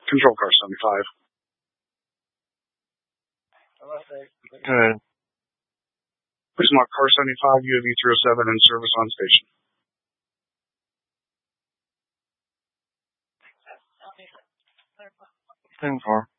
Control car 75. Good. Please mark car 75 UAV 307 in service on station. Ten 4.